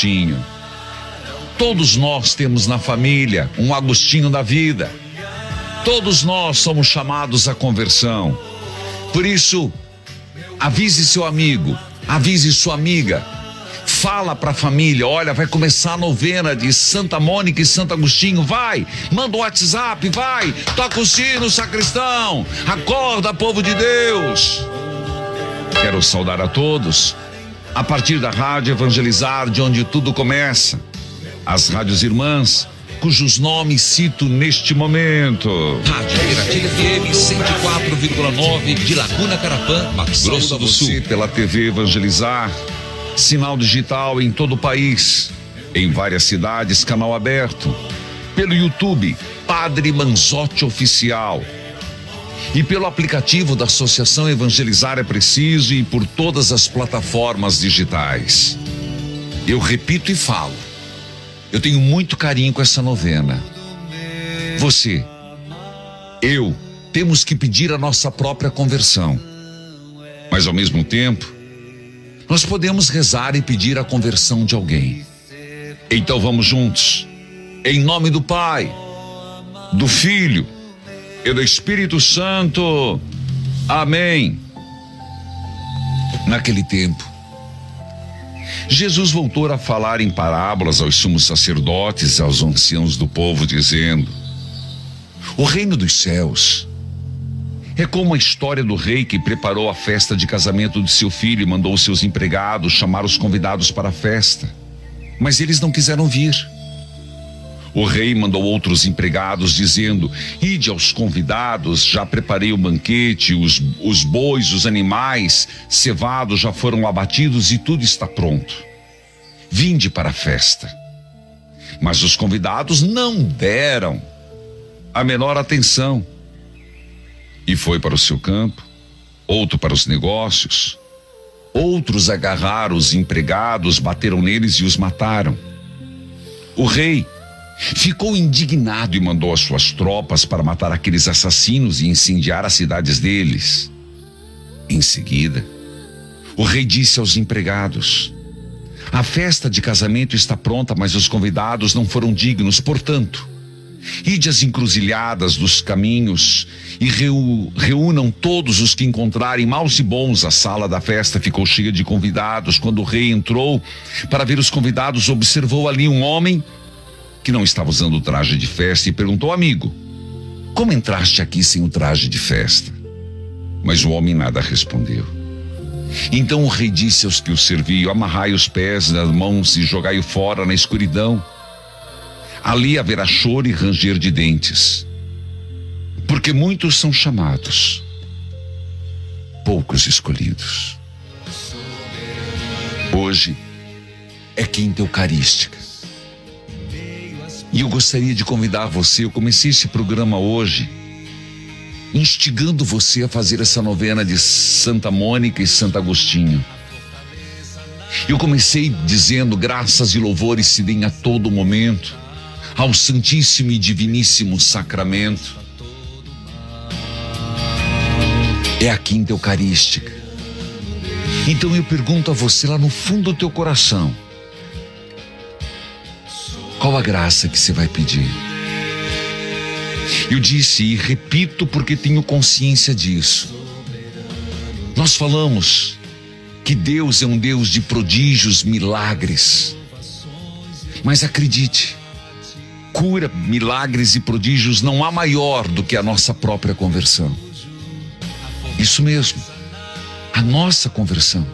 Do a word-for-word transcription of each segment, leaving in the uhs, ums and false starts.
Agostinho. Todos nós temos na família um Agostinho da vida. Todos nós somos chamados à conversão. Por isso, avise seu amigo, avise sua amiga. Fala para a família, olha, vai começar a novena de Santa Mônica e Santo Agostinho, vai, manda o WhatsApp, vai, toca o sino, sacristão, acorda, povo de Deus. Quero saudar a todos, a partir da Rádio Evangelizar, de onde tudo começa, as rádios irmãs, cujos nomes cito neste momento. Rádio Piratini F M cento e quatro vírgula nove de Laguna Carapã, Mato Grosso do Sul. Pela T V Evangelizar, sinal digital em todo o país, em várias cidades, canal aberto, pelo YouTube, Padre Manzotti Oficial, e pelo aplicativo da Associação Evangelizar é Preciso e por todas as plataformas digitais. Eu repito e falo, eu tenho muito carinho com essa novena. Você, eu, temos que pedir a nossa própria conversão, mas ao mesmo tempo, nós podemos rezar e pedir a conversão de alguém. Então vamos juntos, em nome do Pai, do Filho e do Espírito Santo. Amém. Naquele tempo, Jesus voltou a falar em parábolas aos sumos sacerdotes e aos anciãos do povo, dizendo: o reino dos céus é como a história do rei que preparou a festa de casamento de seu filho e mandou seus empregados chamar os convidados para a festa, mas eles não quiseram vir. O rei mandou outros empregados dizendo: ide aos convidados, já preparei o banquete, os, os bois, os animais cevados já foram abatidos e tudo está pronto. Vinde para a festa. Mas os convidados não deram a menor atenção. E foi para o seu campo, outro para os negócios. Outros agarraram os empregados, bateram neles e os mataram. O rei ficou indignado e mandou as suas tropas para matar aqueles assassinos e incendiar as cidades deles. Em seguida, o rei disse aos empregados: a festa de casamento está pronta, mas os convidados não foram dignos, portanto, ide às encruzilhadas dos caminhos e reu, reúnam todos os que encontrarem, maus e bons. A sala da festa ficou cheia de convidados. Quando o rei entrou para ver os convidados, observou ali um homem que não estava usando o traje de festa e perguntou: amigo, como entraste aqui sem o traje de festa? Mas o homem nada respondeu. Então o rei disse aos que o serviam: amarrai os pés das mãos e jogai-o fora na escuridão. Ali haverá choro e ranger de dentes, porque muitos são chamados, poucos escolhidos. Hoje é quinta eucarística, e eu gostaria de convidar você. Eu comecei esse programa hoje instigando você a fazer essa novena de Santa Mônica e Santo Agostinho. Eu comecei dizendo: graças e louvores se deem a todo momento ao Santíssimo e Diviníssimo Sacramento. É a quinta eucarística. Então eu pergunto a você, lá no fundo do teu coração, qual a graça que você vai pedir? Eu disse e repito porque tenho consciência disso. Nós falamos que Deus é um Deus de prodígios, milagres. Mas acredite, cura, milagres e prodígios não há maior do que a nossa própria conversão. Isso mesmo, a nossa conversão.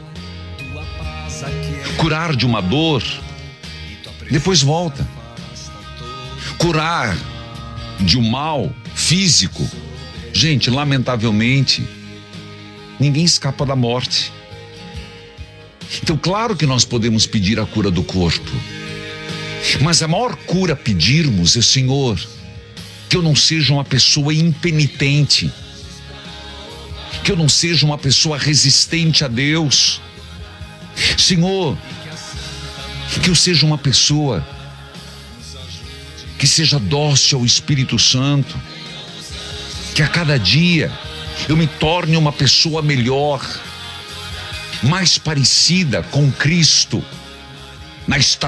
Curar de uma dor, depois volta. Curar de um mal físico, gente, lamentavelmente, ninguém escapa da morte. Então, claro que nós podemos pedir a cura do corpo, mas a maior cura pedirmos é: Senhor, que eu não seja uma pessoa impenitente, que eu não seja uma pessoa resistente a Deus. Senhor, que eu seja uma pessoa que seja dócil ao Espírito Santo, que a cada dia eu me torne uma pessoa melhor, mais parecida com Cristo, na estatura